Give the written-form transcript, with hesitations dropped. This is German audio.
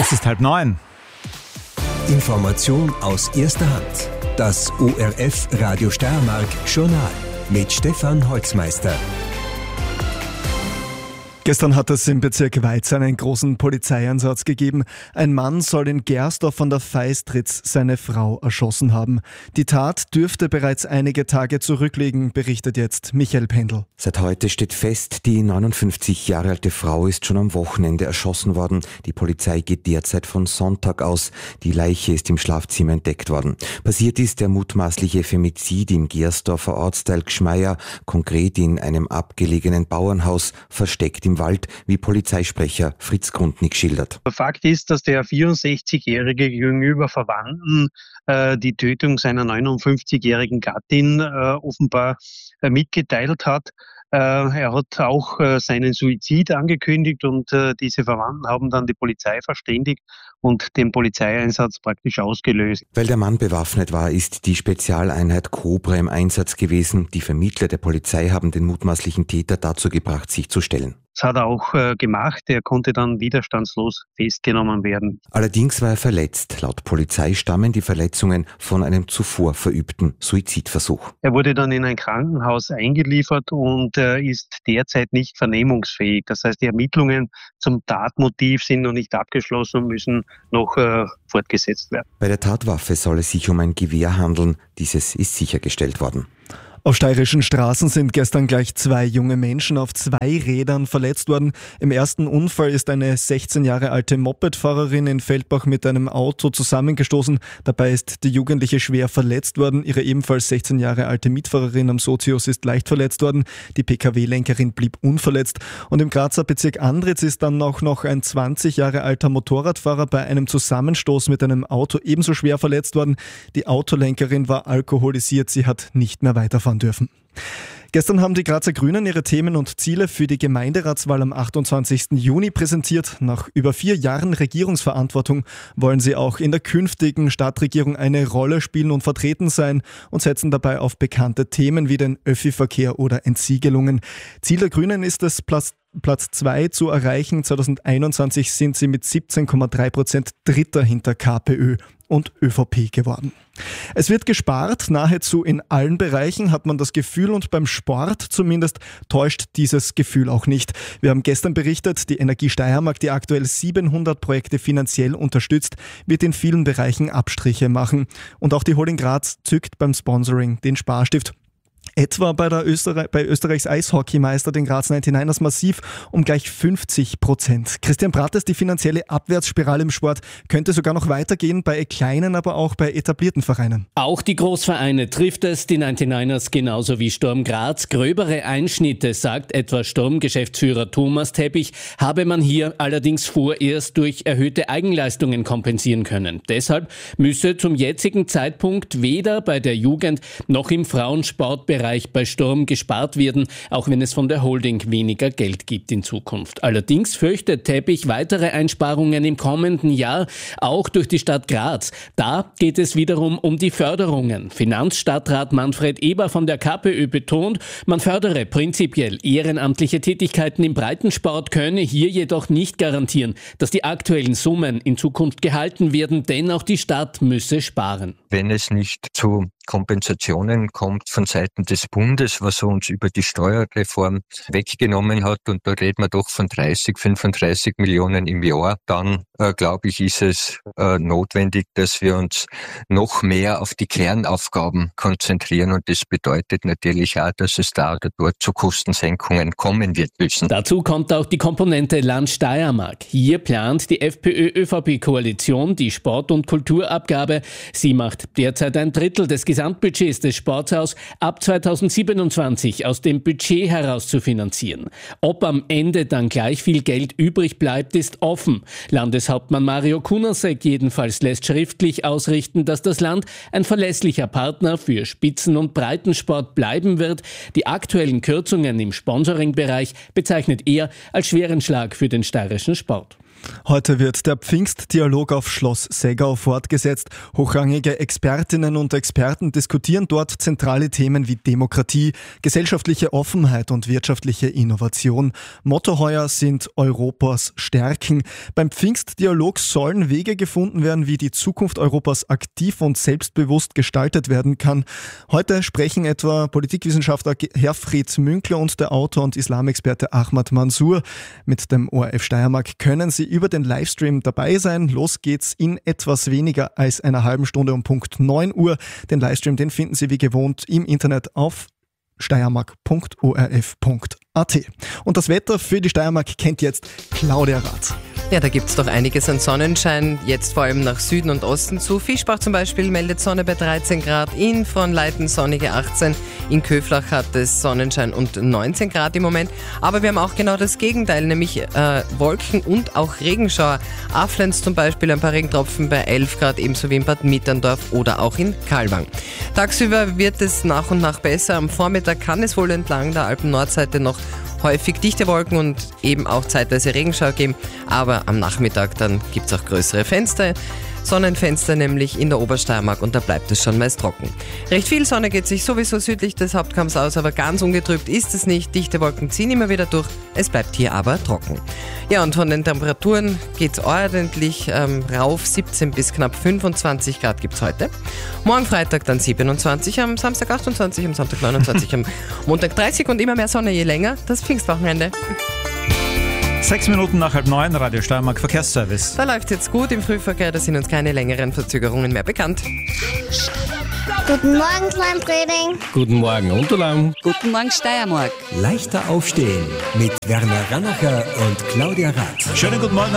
Es ist 8:30. Information aus erster Hand. Das ORF Radio Steiermark Journal mit Stefan Holzmeister. Gestern hat es im Bezirk Weiz einen großen Polizeieinsatz gegeben. Ein Mann soll in Gersdorf an der Feistritz seine Frau erschossen haben. Die Tat dürfte bereits einige Tage zurückliegen, berichtet jetzt Michael Pendl. Seit heute steht fest, die 59 Jahre alte Frau ist schon am Wochenende erschossen worden. Die Polizei geht derzeit von Sonntag aus. Die Leiche ist im Schlafzimmer entdeckt worden. Passiert ist der mutmaßliche Femizid im Gersdorfer Ortsteil Gschmeyer, konkret in einem abgelegenen Bauernhaus, versteckt im Wald, wie Polizeisprecher Fritz Grundnick schildert. Fakt ist, dass der 64-Jährige gegenüber Verwandten die Tötung seiner 59-jährigen Gattin offenbar mitgeteilt hat. Er hat auch seinen Suizid angekündigt und diese Verwandten haben dann die Polizei verständigt und den Polizeieinsatz praktisch ausgelöst. Weil der Mann bewaffnet war, ist die Spezialeinheit Cobra im Einsatz gewesen. Die Vermittler der Polizei haben den mutmaßlichen Täter dazu gebracht, sich zu stellen. Das hat er auch gemacht. Er konnte dann widerstandslos festgenommen werden. Allerdings war er verletzt. Laut Polizei stammen die Verletzungen von einem zuvor verübten Suizidversuch. Er wurde dann in ein Krankenhaus eingeliefert und ist derzeit nicht vernehmungsfähig. Das heißt, die Ermittlungen zum Tatmotiv sind noch nicht abgeschlossen und müssen noch fortgesetzt werden. Bei der Tatwaffe soll es sich um ein Gewehr handeln. Dieses ist sichergestellt worden. Auf steirischen Straßen sind gestern gleich 2 junge Menschen auf 2 Rädern verletzt worden. Im ersten Unfall ist eine 16 Jahre alte Mopedfahrerin in Feldbach mit einem Auto zusammengestoßen. Dabei ist die Jugendliche schwer verletzt worden. Ihre ebenfalls 16 Jahre alte Mitfahrerin am Sozius ist leicht verletzt worden. Die Pkw-Lenkerin blieb unverletzt. Und im Grazer Bezirk Andritz ist dann auch noch ein 20 Jahre alter Motorradfahrer bei einem Zusammenstoß mit einem Auto ebenso schwer verletzt worden. Die Autolenkerin war alkoholisiert, sie hat nicht mehr weiterfahren dürfen. Gestern haben die Grazer Grünen ihre Themen und Ziele für die Gemeinderatswahl am 28. Juni präsentiert. Nach über 4 Jahren Regierungsverantwortung wollen sie auch in der künftigen Stadtregierung eine Rolle spielen und vertreten sein und setzen dabei auf bekannte Themen wie den Öffi-Verkehr oder Entsiegelungen. Ziel der Grünen ist es, Platz 2 zu erreichen. 2021 sind sie mit 17,3% Dritter hinter KPÖ und ÖVP geworden. Es wird gespart, nahezu in allen Bereichen hat man das Gefühl und beim Sport zumindest täuscht dieses Gefühl auch nicht. Wir haben gestern berichtet, die Energie Steiermark, die aktuell 700 Projekte finanziell unterstützt, wird in vielen Bereichen Abstriche machen. Und auch die Holding Graz zückt beim Sponsoring den Sparstift. Etwa bei Österreichs Eishockeymeister, den Graz 99ers, massiv um gleich 50%. Christian Brattes, die finanzielle Abwärtsspirale im Sport könnte sogar noch weitergehen bei kleinen, aber auch bei etablierten Vereinen. Auch die Großvereine trifft es, die 99ers genauso wie Sturm Graz. Gröbere Einschnitte, sagt etwa Sturm-Geschäftsführer Thomas Teppich, habe man hier allerdings vorerst durch erhöhte Eigenleistungen kompensieren können. Deshalb müsse zum jetzigen Zeitpunkt weder bei der Jugend noch im Frauensportbereich bei Sturm gespart werden, auch wenn es von der Holding weniger Geld gibt in Zukunft. Allerdings fürchtet Teppich weitere Einsparungen im kommenden Jahr, auch durch die Stadt Graz. Da geht es wiederum um die Förderungen. Finanzstadtrat Manfred Eber von der KPÖ betont, man fördere prinzipiell ehrenamtliche Tätigkeiten im Breitensport, könne hier jedoch nicht garantieren, dass die aktuellen Summen in Zukunft gehalten werden, denn auch die Stadt müsse sparen. Wenn es nicht zu Kompensationen kommt von Seiten des Bundes, was uns über die Steuerreform weggenommen hat, und da reden wir doch von 35 Millionen im Jahr, dann glaube ich, ist es notwendig, dass wir uns noch mehr auf die Kernaufgaben konzentrieren, und das bedeutet natürlich auch, dass es da oder dort zu Kostensenkungen kommen wird müssen. Dazu kommt auch die Komponente Land Steiermark. Hier plant die FPÖ-ÖVP-Koalition die Sport- und Kulturabgabe. Sie macht derzeit ein Drittel des Gesamtbudgets des Sports aus, ab 2027 aus dem Budget heraus zu finanzieren. Ob am Ende dann gleich viel Geld übrig bleibt, ist offen. Landeshauptmann Mario Kunasek jedenfalls lässt schriftlich ausrichten, dass das Land ein verlässlicher Partner für Spitzen- und Breitensport bleiben wird. Die aktuellen Kürzungen im Sponsoringbereich bezeichnet er als schweren Schlag für den steirischen Sport. Heute wird der Pfingstdialog auf Schloss Seggau fortgesetzt. Hochrangige Expertinnen und Experten diskutieren dort zentrale Themen wie Demokratie, gesellschaftliche Offenheit und wirtschaftliche Innovation. Motto heuer sind Europas Stärken. Beim Pfingstdialog sollen Wege gefunden werden, wie die Zukunft Europas aktiv und selbstbewusst gestaltet werden kann. Heute sprechen etwa Politikwissenschaftler Herfried Münkler und der Autor und Islamexperte Ahmad Mansour. Mit dem ORF Steiermark können Sie über den Livestream dabei sein. Los geht's in etwas weniger als einer halben Stunde um Punkt 9 Uhr. Den Livestream, den finden Sie wie gewohnt im Internet auf steiermark.orf.at. Und das Wetter für die Steiermark kennt jetzt Claudia Rath. Ja, da gibt's doch einiges an Sonnenschein, jetzt vor allem nach Süden und Osten zu. Fischbach zum Beispiel meldet Sonne bei 13 Grad, in Fronleiten sonnige 18, in Köflach hat es Sonnenschein und 19 Grad im Moment. Aber wir haben auch genau das Gegenteil, nämlich Wolken und auch Regenschauer. Aflenz zum Beispiel ein paar Regentropfen bei 11 Grad, ebenso wie in Bad Mitterndorf oder auch in Kalwang. Tagsüber wird es nach und nach besser. Am Vormittag kann es wohl entlang der Alpen-Nordseite noch häufig dichte Wolken und eben auch zeitweise Regenschauer geben, aber am Nachmittag dann gibt es auch größere Fenster, Sonnenfenster nämlich in der Obersteiermark und da bleibt es schon meist trocken. Recht viel Sonne geht sich sowieso südlich des Hauptkamms aus, aber ganz ungetrübt ist es nicht. Dichte Wolken ziehen immer wieder durch, es bleibt hier aber trocken. Ja, und von den Temperaturen geht es ordentlich rauf, 17 bis knapp 25 Grad gibt es heute. Morgen Freitag dann 27, am Samstag 28, am Sonntag 29, am Montag 30 und immer mehr Sonne je länger das Pfingstwochenende. 6 Minuten nach 8:30, Radio Steiermark Verkehrsservice. Da läuft es jetzt gut im Frühverkehr, da sind uns keine längeren Verzögerungen mehr bekannt. Guten Morgen, Kleinbreding. Guten Morgen, Unterlaum. Guten Morgen, Steiermark. Leichter aufstehen mit Werner Rannacher und Claudia Rath. Schönen guten Morgen.